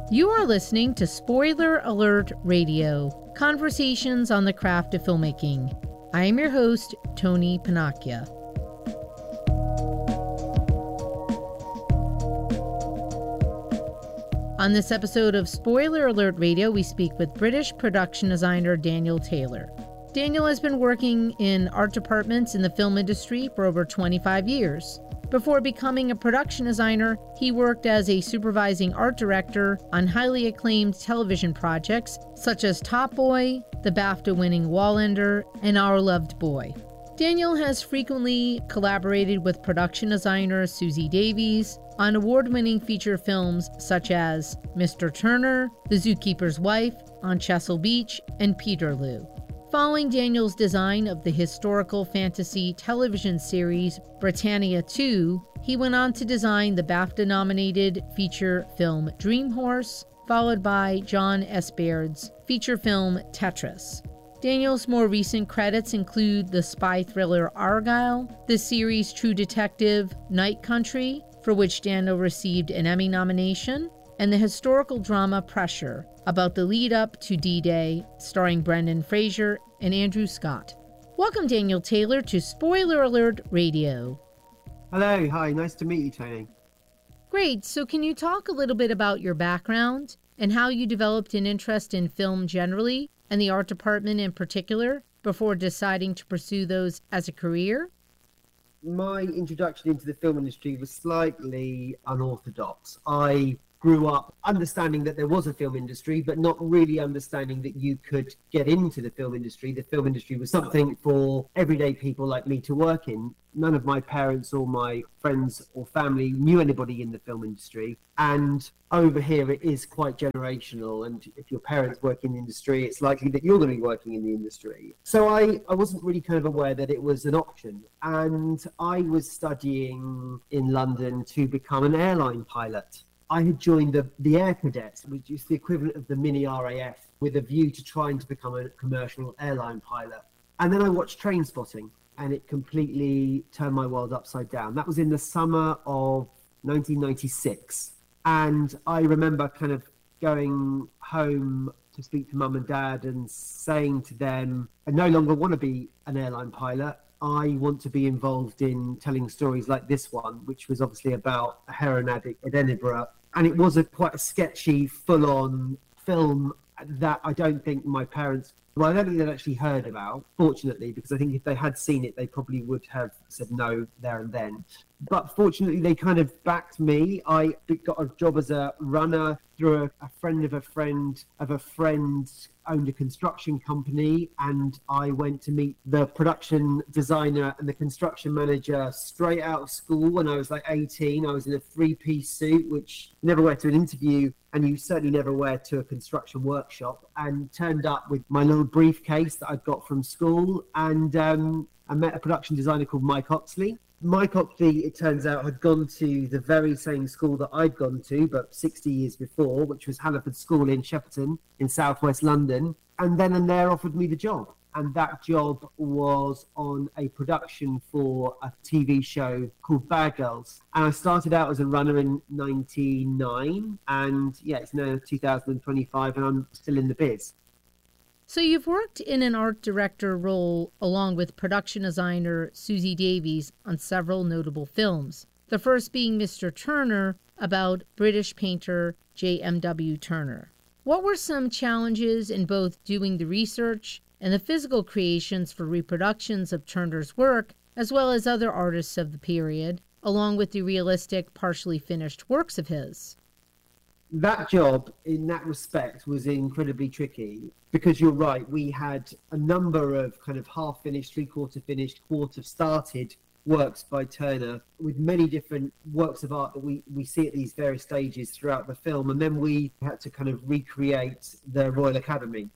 You are listening to Spoiler Alert Radio, conversations on the craft of filmmaking. I am your host, Tony Panacchia. On this episode of Spoiler Alert Radio, we speak with British production designer Daniel Taylor. Daniel has been working in art departments in the film industry for over 25 years. Before becoming a production designer, he worked as a supervising art director on highly acclaimed television projects such as Top Boy, the BAFTA-winning Wallander, and Our Loved Boy. Daniel has frequently collaborated with production designer Susie Davies on award-winning feature films such as Mr. Turner, The Zookeeper's Wife, On Chesil Beach, and Peterloo. Following Daniel's design of the historical fantasy television series Britannia 2, he went on to design the BAFTA-nominated feature film Dream Horse, followed by John S. Baird's feature film Tetris. Daniel's more recent credits include the spy thriller Argylle, the series True Detective Night Country, for which Daniel received an Emmy nomination, and the historical drama Pressure, about the lead-up to D-Day, starring Brendan Fraser and Andrew Scott. Welcome, Daniel Taylor, to Spoiler Alert Radio. Hello, hi, nice to meet you, Tony. Great, so can you talk a little bit about your background and how you developed an interest in film generally, and the art department in particular, before deciding to pursue those as a career? My introduction into the film industry was slightly unorthodox. I grew up understanding that there was a film industry, but not really understanding that you could get into the film industry. The film industry was something for everyday people like me to work in. None of my parents or my friends or family knew anybody in the film industry. And over here, it is quite generational. And if your parents work in the industry, it's likely that you're going to be working in the industry. So I wasn't really kind of aware that it was an option. And I was studying in London to become an airline pilot. I had joined the Air Cadets, which is the equivalent of the mini RAF, with a view to trying to become a commercial airline pilot. And then I watched Trainspotting, and it completely turned my world upside down. That was in the summer of 1996. And I remember kind of going home to speak to mum and dad and saying to them, I no longer want to be an airline pilot. I want to be involved in telling stories like this one, which was obviously about a heroin addict at Edinburgh. And it was quite a sketchy, full-on film that I don't think my parents, I don't think they'd actually heard about, fortunately, because I think if they had seen it, they probably would have said no there and then. But fortunately, they kind of backed me. I got a job as a runner through a friend of a friend of a friend owned a construction company, and I went to meet the production designer and the construction manager straight out of school when I was like 18. I was in a three-piece suit, which you never wear to an interview, and you certainly never wear to a construction workshop, and turned up with my little briefcase that I'd got from school, and I met a production designer called Mike Oxley. Mike Oxley, it turns out, had gone to the very same school that I'd gone to, but 60 years before, which was Halliford School in Shepperton in southwest London, and then and there offered me the job. And that job was on a production for a TV show called Bad Girls. And I started out as a runner in 1999, and yeah, it's now 2025, and I'm still in the biz. So you've worked in an art director role along with production designer Susie Davies on several notable films. The first being Mr. Turner, about British painter J.M.W. Turner. What were some challenges in both doing the research and the physical creations for reproductions of Turner's work, as well as other artists of the period, along with the realistic, partially finished works of his? That job, in that respect, was incredibly tricky because you're right. We had a number of kind of half-finished, three-quarter finished, quarter-started works by Turner with many different works of art that we see at these various stages throughout the film. And then we had to kind of recreate the Royal Academy.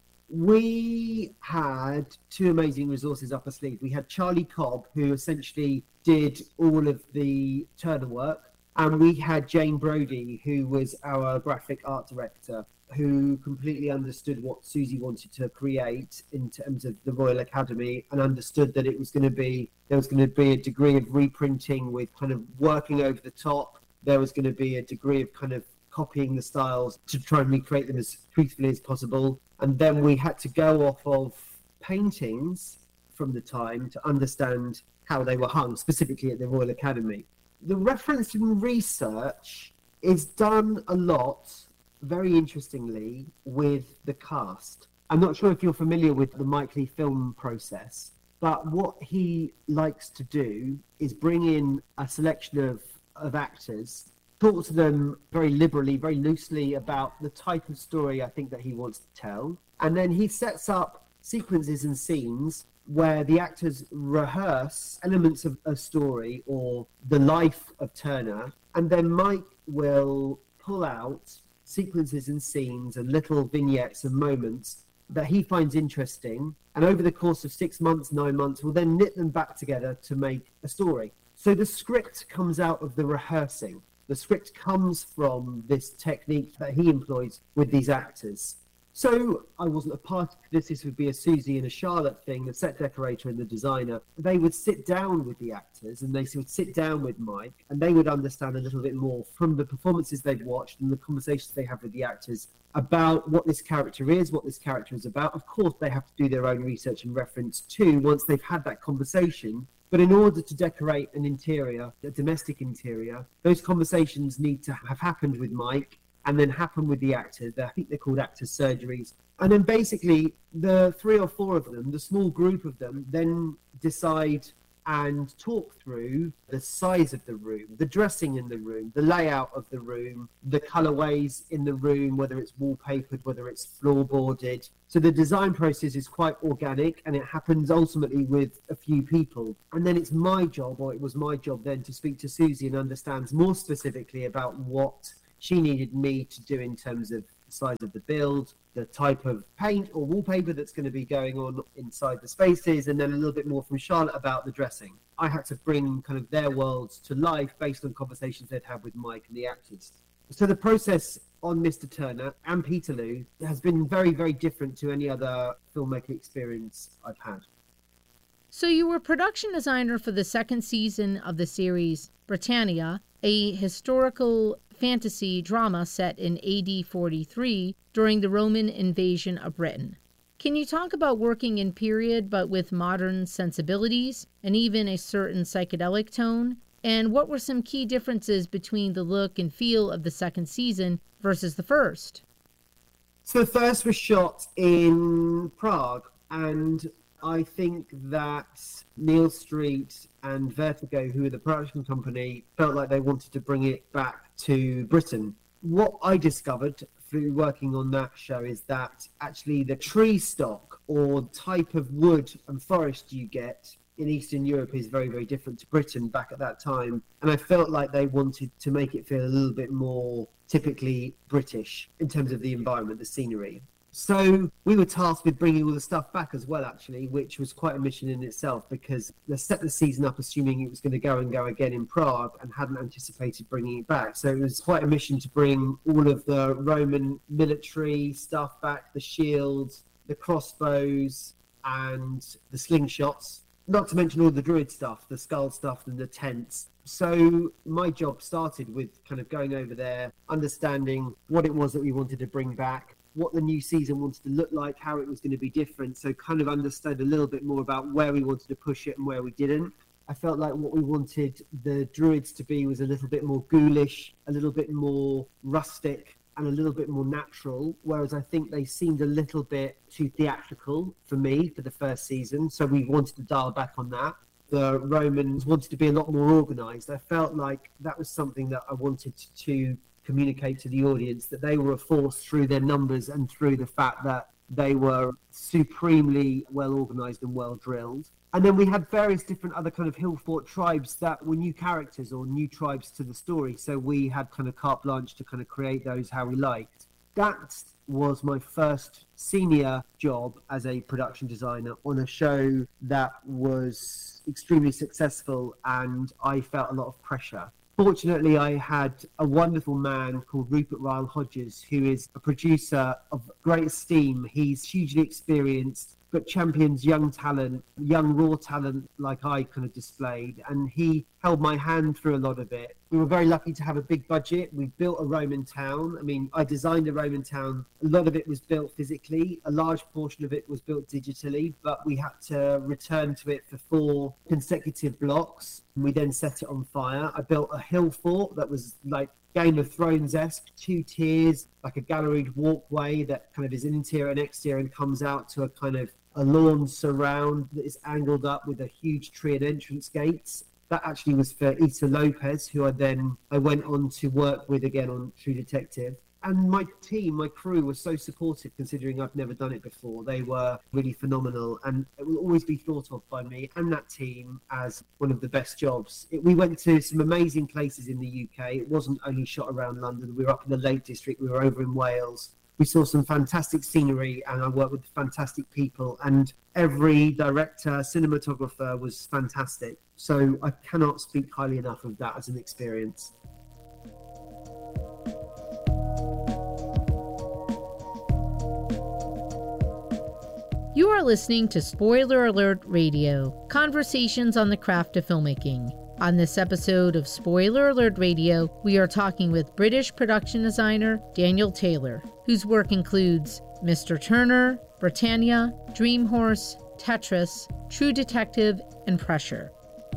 We had two amazing resources up our sleeve. We had Charlie Cobb, who essentially did all of the Turner work. And we had Jane Brodie, who was our graphic art director, who completely understood what Susie wanted to create in terms of the Royal Academy, and understood that there was going to be a degree of reprinting with kind of working over the top. There was going to be a degree of kind of copying the styles to try and recreate them as truthfully as possible. And then we had to go off of paintings from the time to understand how they were hung, specifically at the Royal Academy. The reference and research is done a lot, very interestingly, with the cast. I'm not sure if you're familiar with the Mike Leigh film process, but what he likes to do is bring in a selection of actors, talk to them very liberally, very loosely about the type of story I think that he wants to tell. And then he sets up sequences and scenes where the actors rehearse elements of a story or the life of Turner. And then Mike will pull out sequences and scenes and little vignettes and moments that he finds interesting. And over the course of 6 months, 9 months, will then knit them back together to make a story. So the script comes out of the rehearsing. The script comes from this technique that he employs with these actors. So I wasn't a part of this. This would be a Susie and a Charlotte thing, the set decorator and the designer. They would sit down with the actors and they would sit down with Mike and they would understand a little bit more from the performances they've watched and the conversations they have with the actors about what this character is, what this character is about. Of course, they have to do their own research and reference too once they've had that conversation. But in order to decorate an interior, a domestic interior, those conversations need to have happened with Mike and then happen with the actors. I think they're called actor surgeries. And then basically the 3 or 4 of them, the small group of them, then decide and talk through the size of the room, the dressing in the room, the layout of the room, the colorways in the room, whether it's wallpapered, whether it's floorboarded. So the design process is quite organic and it happens ultimately with a few people. And then it's my job, or it was my job then, to speak to Susie and understand more specifically about what she needed me to do in terms of the size of the build, the type of paint or wallpaper that's going to be going on inside the spaces, and then a little bit more from Charlotte about the dressing. I had to bring kind of their worlds to life based on conversations they'd had with Mike and the actors. So the process on Mr. Turner and Peterloo has been very, very different to any other filmmaking experience I've had. So you were production designer for the second season of the series Britannia, a historical fantasy drama set in AD 43 during the Roman invasion of Britain. Can you talk about working in period but with modern sensibilities and even a certain psychedelic tone? And what were some key differences between the look and feel of the second season versus the first? So the first was shot in Prague, and I think that Neil Street and Vertigo, who are the production company, felt like they wanted to bring it back to Britain. What I discovered through working on that show is that actually the tree stock or type of wood and forest you get in Eastern Europe is very, very different to Britain back at that time. And I felt like they wanted to make it feel a little bit more typically British in terms of the environment, the scenery. So we were tasked with bringing all the stuff back as well, actually, which was quite a mission in itself, because they set the season up assuming it was going to go and go again in Prague and hadn't anticipated bringing it back. So it was quite a mission to bring all of the Roman military stuff back, the shields, the crossbows and the slingshots, not to mention all the druid stuff, the skull stuff and the tents. So my job started with kind of going over there, understanding what it was that we wanted to bring back, what the new season wanted to look like, how it was going to be different. So kind of understood a little bit more about where we wanted to push it and where we didn't. I felt like what we wanted the druids to be was a little bit more ghoulish, a little bit more rustic and a little bit more natural, whereas I think they seemed a little bit too theatrical for me for the first season. So we wanted to dial back on that. The Romans wanted to be a lot more organised. I felt like that was something that I wanted to communicate to the audience, that they were a force through their numbers and through the fact that they were supremely well organised and well drilled. And then we had various different other kind of hill fort tribes that were new characters or new tribes to the story. So we had kind of carte blanche to kind of create those how we liked. That was my first senior job as a production designer on a show that was extremely successful, and I felt a lot of pressure. Fortunately, I had a wonderful man called Rupert Ryle Hodges, who is a producer of great esteem. He's hugely experienced, but champions young talent, young raw talent like I kind of displayed. And he held my hand through a lot of it. We were very lucky to have a big budget. We built a Roman town. I mean, I designed a Roman town. A lot of it was built physically. A large portion of it was built digitally, but we had to return to it for 4 consecutive blocks. We then set it on fire. I built a hill fort that was like Game of Thrones-esque, 2 tiers, like a galleried walkway that kind of is interior and exterior and comes out to a kind of a lawn surround that is angled up with a huge tree and entrance gates. That actually was for Ita Lopez, who I went on to work with again on True Detective. And my team, my crew was so supportive considering I've never done it before. They were really phenomenal, and it will always be thought of by me and that team as one of the best jobs. We went to some amazing places in the UK. It wasn't only shot around London. We were up in the Lake District. We were over in Wales. We saw some fantastic scenery, and I worked with fantastic people, and every director, cinematographer was fantastic. So I cannot speak highly enough of that as an experience. You are listening to Spoiler Alert Radio, conversations on the craft of filmmaking. On this episode of Spoiler Alert Radio, we are talking with British production designer Daniel Taylor, whose work includes Mr. Turner, Britannia, Dream Horse, Tetris, True Detective, and Pressure.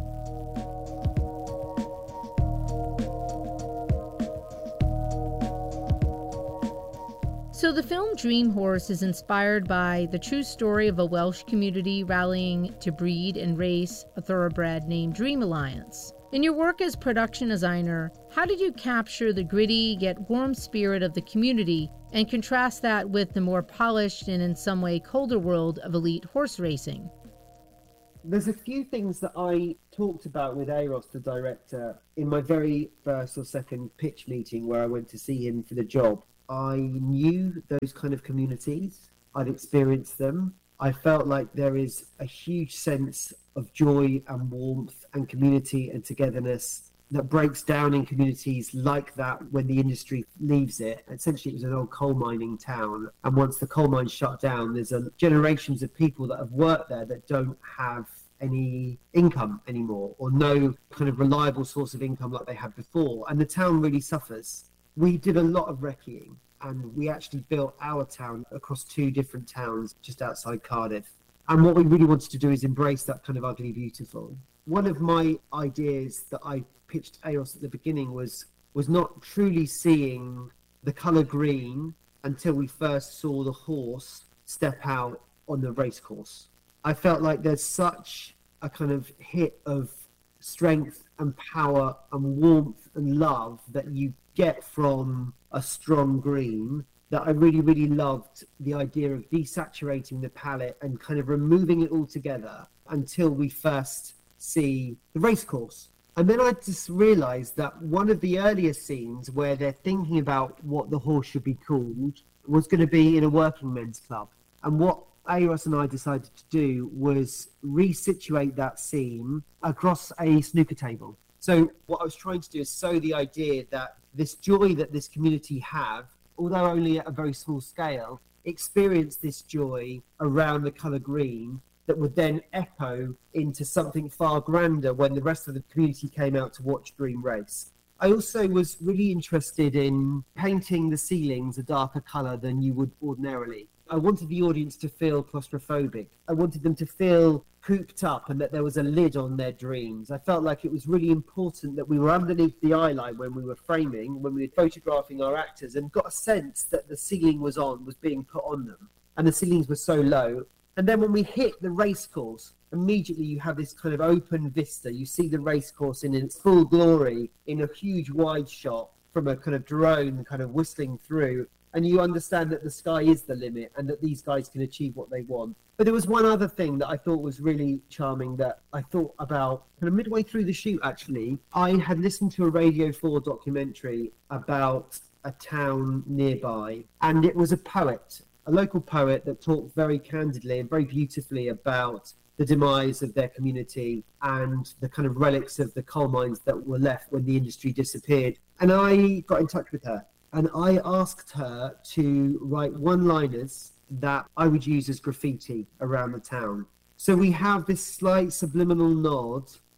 So the film Dream Horse is inspired by the true story of a Welsh community rallying to breed and race a thoroughbred named Dream Alliance. In your work as production designer, how did you capture the gritty yet warm spirit of the community and contrast that with the more polished and in some way colder world of elite horse racing? There's a few things that I talked about with Eros, the director, in my very first or second pitch meeting where I went to see him for the job. I knew those kind of communities. I'd experienced them. I felt like there is a huge sense of joy and warmth and community and togetherness that breaks down in communities like that when the industry leaves it. Essentially, it was an old coal mining town. And once the coal mine shut down, there's generations of people that have worked there that don't have any income anymore or no kind of reliable source of income like they had before. And the town really suffers. We did a lot of recceing, and we actually built our town across 2 different towns just outside Cardiff. And what we really wanted to do is embrace that kind of ugly beautiful. One of my ideas that I pitched Eros at the beginning was not truly seeing the colour green until we first saw the horse step out on the racecourse. I felt like there's such a kind of hit of strength and power and warmth and love that you get from a strong green that I really, really loved the idea of desaturating the palette and kind of removing it all together until we first see the racecourse. And then I just realized that one of the earlier scenes where they're thinking about what the horse should be called was going to be in a working men's club. And what Eros and I decided to do was resituate that scene across a snooker table. So what I was trying to do is sow the idea that this joy that this community have, although only at a very small scale, experience this joy around the colour green that would then echo into something far grander when the rest of the community came out to watch Dream race. I also was really interested in painting the ceilings a darker colour than you would ordinarily. I wanted the audience to feel claustrophobic. I wanted them to feel cooped up and that there was a lid on their dreams. I felt like it was really important that we were underneath the eye line when we were framing, when we were photographing our actors, and got a sense that the ceiling was being put on them. And the ceilings were so low. And then when we hit the racecourse, immediately you have this kind of open vista. You see the racecourse in its full glory in a huge wide shot from a kind of drone kind of whistling through. And you understand that the sky is the limit and that these guys can achieve what they want. But there was one other thing that I thought was really charming that I thought about kind of midway through the shoot, actually. I had listened to a Radio 4 documentary about a town nearby, and it was a poet, a local poet that talked very candidly and very beautifully about the demise of their community and the kind of relics of the coal mines that were left when the industry disappeared. And I got in touch with her. And I asked her to write one-liners that I would use as graffiti around the town. So we have this slight subliminal nod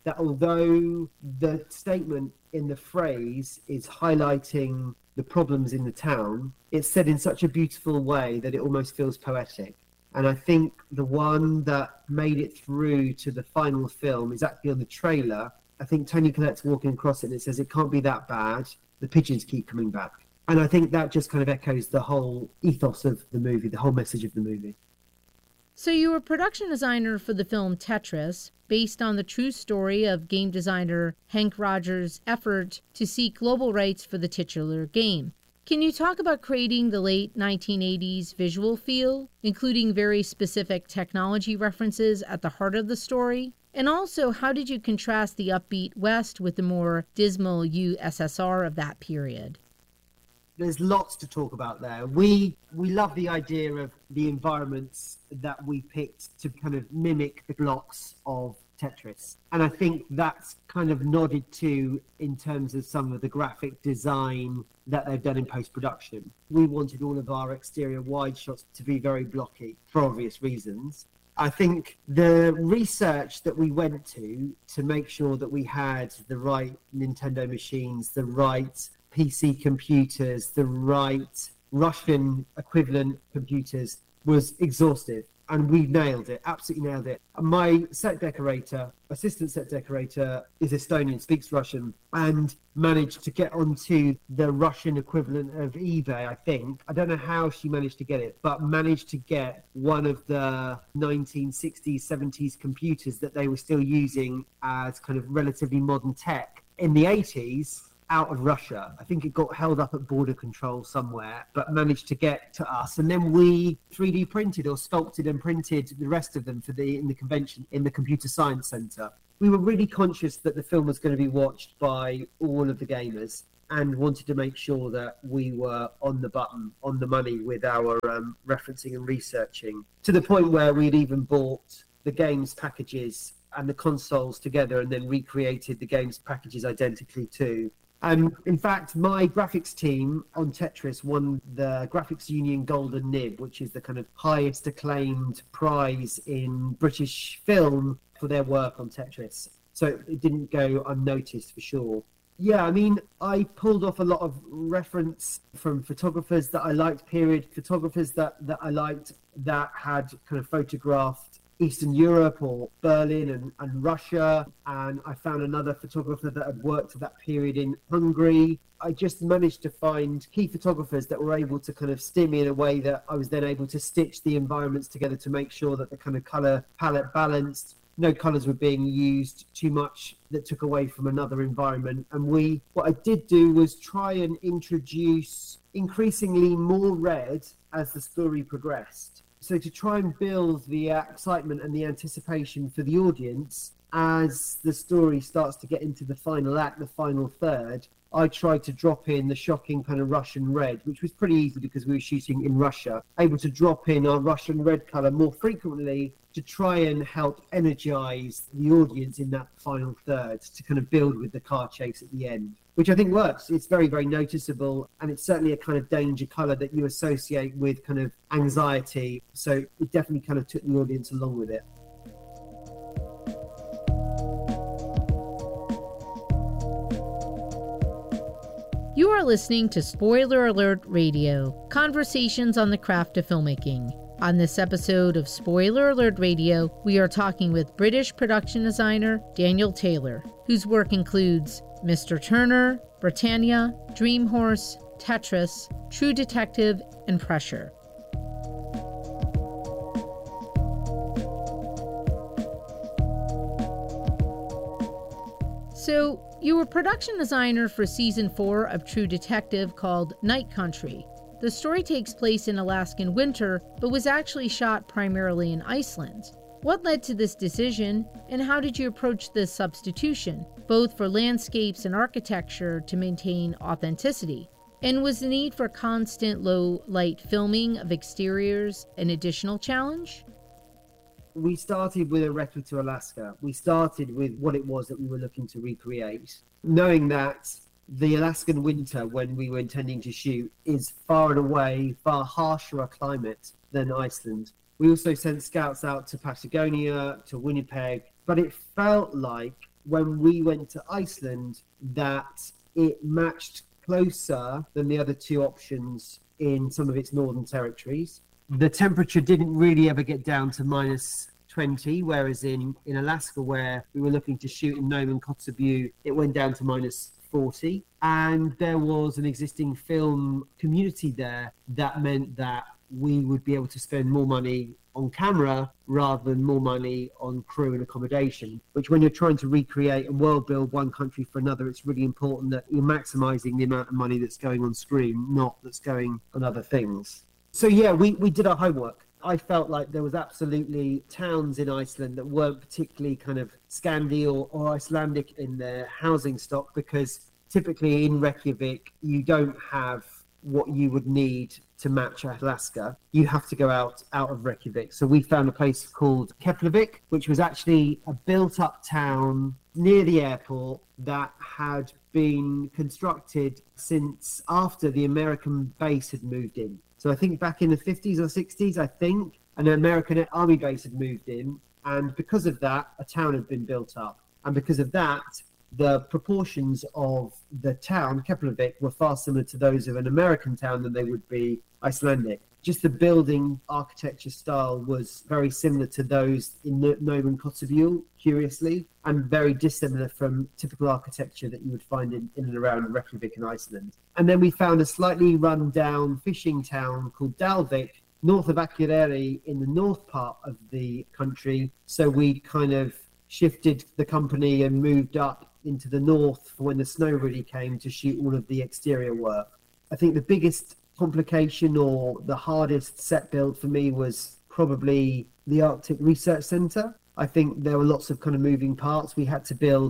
that although the statement in the phrase is highlighting the problems in the town, it's said in such a beautiful way that it almost feels poetic. And I think the one that made it through to the final film is actually on the trailer. I think Toni Collette's walking across it and it says, "It can't be that bad. The pigeons keep coming back." And I think that just kind of echoes the whole ethos of the movie, the whole message of the movie. So you were production designer for the film Tetris, based on the true story of game designer Hank Rogers' effort to seek global rights for the titular game. Can you talk about creating the late 1980s visual feel, including very specific technology references at the heart of the story? And also, how did you contrast the upbeat West with the more dismal USSR of that period? There's lots to talk about there. We love the idea of the environments that we picked to kind of mimic the blocks of Tetris. And I think that's kind of nodded to in terms of some of the graphic design that they've done in post-production. We wanted all of our exterior wide shots to be very blocky for obvious reasons. I think the research that we went to make sure that we had the right Nintendo machines, the right PC computers, the right Russian equivalent computers was exhaustive. And we nailed it, absolutely nailed it. My set decorator, assistant set decorator, is Estonian, speaks Russian, and managed to get onto the Russian equivalent of eBay, I think. I don't know how she managed to get it, but managed to get one of the 1960s, 70s computers that they were still using as kind of relatively modern tech in the 80s. Out of Russia. I think it got held up at border control somewhere, but managed to get to us. And then we 3D printed or sculpted and printed the rest of them in the convention in the Computer Science Centre. We were really conscious that the film was going to be watched by all of the gamers and wanted to make sure that we were on the button, on the money with our referencing and researching, to the point where we'd even bought the games packages and the consoles together and then recreated the games packages identically too. In fact, my graphics team on Tetris won the Graphics Union Golden Nib, which is the kind of highest acclaimed prize in British film for their work on Tetris. So it didn't go unnoticed for sure. Yeah, I mean, I pulled off a lot of reference from photographers that I liked, period photographers that I liked that had kind of photographed Eastern Europe or Berlin and Russia, and I found another photographer that had worked at that period in Hungary. I just managed to find key photographers that were able to kind of steer me in a way that I was then able to stitch the environments together to make sure that the kind of color palette balanced. No colors were being used too much that took away from another environment. And what I did do was try and introduce increasingly more red as the story progressed. So to try and build the excitement and the anticipation for the audience as the story starts to get into the final act, the final third, I tried to drop in the shocking kind of Russian red, which was pretty easy because we were shooting in Russia, able to drop in our Russian red color more frequently to try and help energize the audience in that final third to kind of build with the car chase at the end, which I think works. It's very, very noticeable, and it's certainly a kind of danger color that you associate with kind of anxiety. So it definitely kind of took the audience along with it. You are listening to Spoiler Alert Radio, conversations on the craft of filmmaking. On this episode of Spoiler Alert Radio, we are talking with British production designer Daniel Taylor, whose work includes Mr. Turner, Britannia, Dream Horse, Tetris, True Detective, and Pressure. So, you were production designer for season 4 of True Detective called Night Country. The story takes place in Alaskan winter, but was actually shot primarily in Iceland. What led to this decision, and how did you approach this substitution, both for landscapes and architecture to maintain authenticity? And was the need for constant low-light filming of exteriors an additional challenge? We started with a recce to Alaska. We started with what it was that we were looking to recreate, knowing that the Alaskan winter, when we were intending to shoot, is far and away far harsher a climate than Iceland. We also sent scouts out to Patagonia, to Winnipeg, but it felt like when we went to Iceland that it matched closer than the other two options in some of its northern territories. The temperature didn't really ever get down to minus 20, whereas in Alaska, where we were looking to shoot in Nome and Kotzebue, it went down to minus 40. And there was an existing film community there that meant that we would be able to spend more money on camera rather than more money on crew and accommodation, which when you're trying to recreate and world build one country for another, it's really important that you're maximizing the amount of money that's going on screen, not that's going on other things. So yeah, we did our homework. I felt like there was absolutely towns in Iceland that weren't particularly kind of Scandi or Icelandic in their housing stock, because typically in Reykjavik, you don't have what you would need to match Alaska. You have to go out of Reykjavik. So we found a place called Keflavik, which was actually a built-up town near the airport that had been constructed since after the American base had moved in. So I think back in the 50s or 60s, I think, an American army base had moved in. And because of that, a town had been built up. And because of that, the proportions of the town, Keflavik, were far similar to those of an American town than they would be Icelandic. Just the building architecture style was very similar to those in Nome and Kotzebue, curiously, and very dissimilar from typical architecture that you would find in and around Reykjavik in Iceland. And then we found a slightly run-down fishing town called Dalvik, north of Akureyri in the north part of the country. So we kind of shifted the company and moved up into the north for when the snow really came to shoot all of the exterior work. I think the biggest complication or the hardest set build for me was probably the Arctic Research Centre. I think there were lots of kind of moving parts. We had to build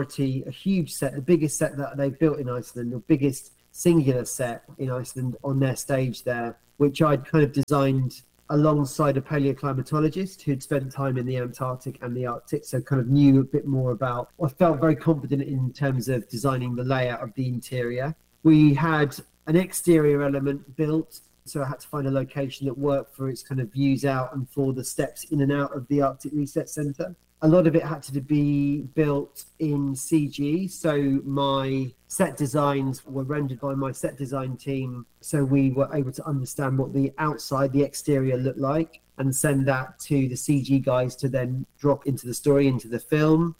a huge set, the biggest set that they've built in Iceland, the biggest singular set in Iceland on their stage there, which I'd kind of designed alongside a paleoclimatologist who'd spent time in the Antarctic and the Arctic, so kind of knew a bit more about, I felt very confident in terms of designing the layout of the interior. We had an exterior element built, so I had to find a location that worked for its kind of views out and for the steps in and out of the Arctic Research Centre. A lot of it had to be built in CG, so my set designs were rendered by my set design team, so we were able to understand what the outside, the exterior looked like, and send that to the CG guys to then drop into the story, into the film.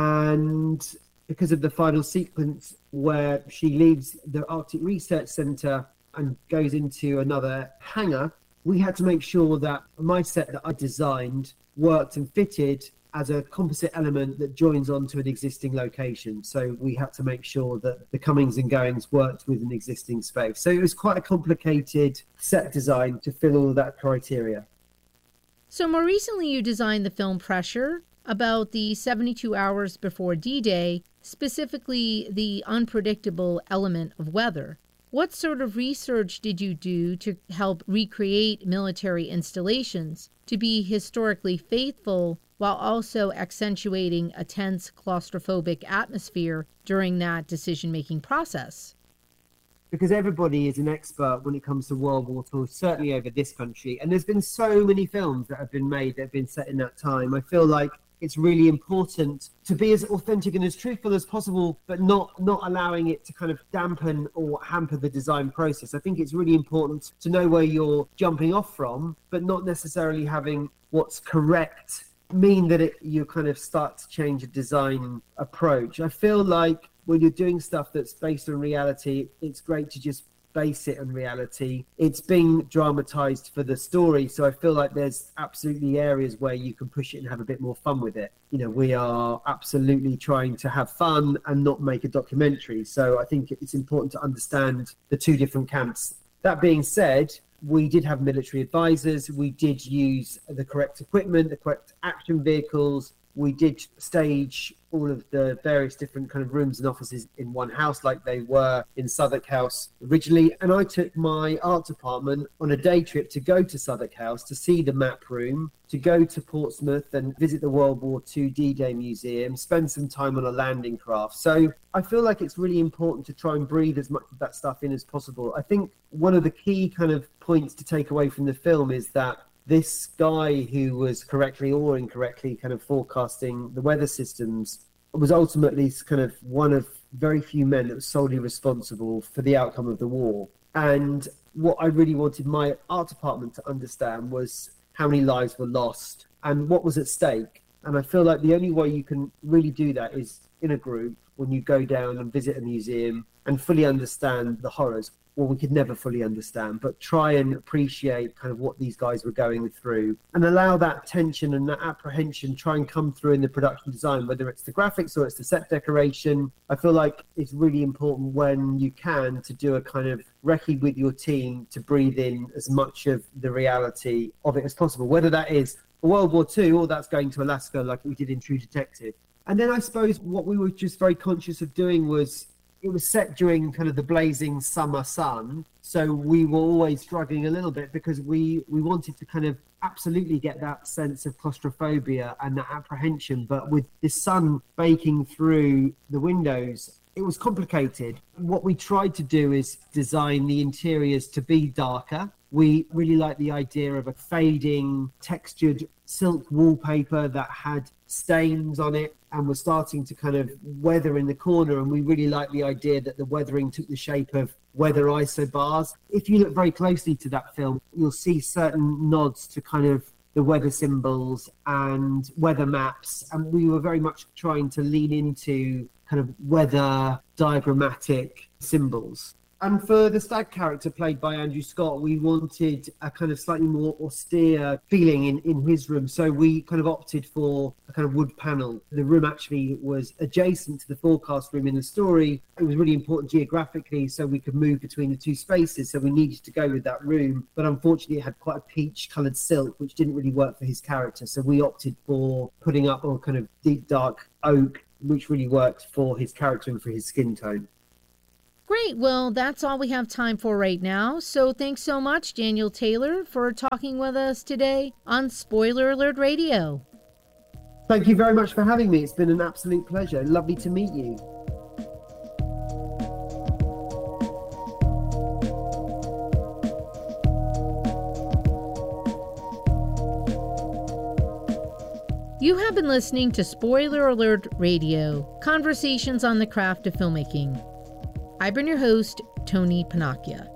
And because of the final sequence where she leaves the Arctic Research Centre and goes into another hangar, we had to make sure that my set that I designed worked and fitted as a composite element that joins onto an existing location. So we had to make sure that the comings and goings worked with an existing space. So it was quite a complicated set design to fill all of that criteria. So more recently, you designed the film Pressure, about the 72 hours before D-Day, specifically the unpredictable element of weather. What sort of research did you do to help recreate military installations to be historically faithful while also accentuating a tense, claustrophobic atmosphere during that decision-making process? Because everybody is an expert when it comes to World War II, certainly over this country. And there's been so many films that have been made that have been set in that time. I feel like it's really important to be as authentic and as truthful as possible, but not allowing it to kind of dampen or hamper the design process. I think it's really important to know where you're jumping off from, but not necessarily having what's correct mean that you kind of start to change a design approach. I feel like when you're doing stuff that's based on reality, it's great to just base it on reality. It's being dramatized for the story, so I feel like there's absolutely areas where you can push it and have a bit more fun with it. You know, we are absolutely trying to have fun and not make a documentary, so I think it's important to understand the two different camps. That being said, we did have military advisors, we did use the correct equipment, the correct action vehicles, we did stage all of the various different kind of rooms and offices in one house like they were in Southwark House originally. And I took my art department on a day trip to go to Southwark House to see the map room, to go to Portsmouth and visit the World War II D-Day Museum, spend some time on a landing craft. So I feel like it's really important to try and breathe as much of that stuff in as possible. I think one of the key kind of points to take away from the film is that this guy who was correctly or incorrectly kind of forecasting the weather systems was ultimately kind of one of very few men that was solely responsible for the outcome of the war. And what I really wanted my art department to understand was how many lives were lost and what was at stake. And I feel like the only way you can really do that is in a group, when you go down and visit a museum and fully understand the horrors. Well, we could never fully understand, but try and appreciate kind of what these guys were going through and allow that tension and that apprehension try and come through in the production design, whether it's the graphics or it's the set decoration. I feel like it's really important when you can to do a kind of recce with your team to breathe in as much of the reality of it as possible, whether that is World War II or that's going to Alaska like we did in True Detective. And then I suppose what we were just very conscious of doing was it was set during kind of the blazing summer sun. So we were always struggling a little bit because we wanted to kind of absolutely get that sense of claustrophobia and that apprehension. But with the sun baking through the windows, it was complicated. What we tried to do is design the interiors to be darker. We really liked the idea of a fading, textured silk wallpaper that had stains on it and was starting to kind of weather in the corner. And we really liked the idea that the weathering took the shape of weather isobars. If you look very closely to that film, you'll see certain nods to kind of the weather symbols and weather maps. And we were very much trying to lean into kind of weather diagrammatic symbols. And for the stag character played by Andrew Scott, we wanted a kind of slightly more austere feeling in his room. So we kind of opted for a kind of wood panel. The room actually was adjacent to the forecast room in the story. It was really important geographically so we could move between the two spaces. So we needed to go with that room. But unfortunately, it had quite a peach coloured silk, which didn't really work for his character. So we opted for putting up a kind of deep, dark oak, which really worked for his character and for his skin tone. Great. Well, that's all we have time for right now. So thanks so much, Daniel Taylor, for talking with us today on Spoiler Alert Radio. Thank you very much for having me. It's been an absolute pleasure. Lovely to meet you. You have been listening to Spoiler Alert Radio, conversations on the craft of filmmaking. I've been your host, Tony Panacchia.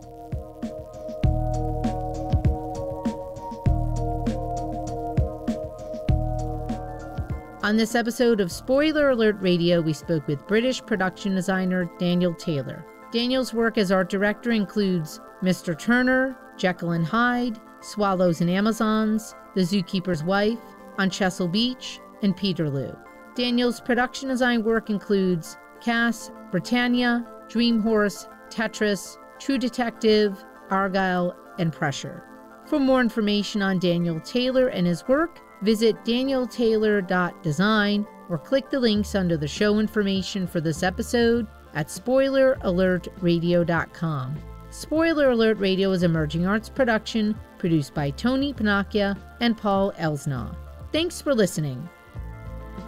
On this episode of Spoiler Alert Radio, we spoke with British production designer Daniel Taylor. Daniel's work as art director includes Mr. Turner, Jekyll and Hyde, Swallows and Amazons, The Zookeeper's Wife, On Chesil Beach, and Peterloo. Daniel's production design work includes Cass, Britannia, Dream Horse, Tetris, True Detective, Argylle, and Pressure. For more information on Daniel Taylor and his work, visit danieltaylor.design or click the links under the show information for this episode at spoileralertradio.com. Spoiler Alert Radio is Emerging Arts production produced by Tony Panacchia and Paul Elsnaugh. Thanks for listening.